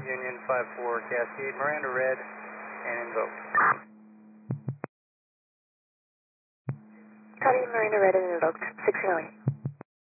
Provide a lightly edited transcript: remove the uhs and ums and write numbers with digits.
Union 5-4 Cascade, Miranda Red, and invoke. Copy, Miranda Red and invoked, 608.